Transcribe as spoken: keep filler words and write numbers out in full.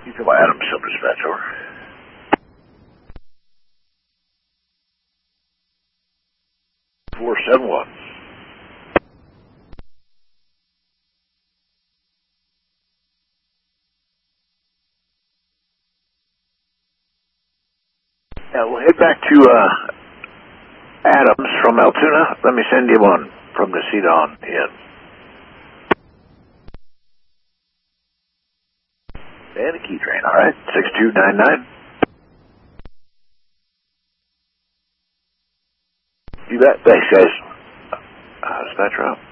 You come Adams, some dispatch, over. four seven one. Yeah, we'll head back to uh, Adams from Altoona. Let me send you one from the seat on in. And a key train, all right? six two nine nine. You bet. Thanks, guys. Uh, dispatcher out.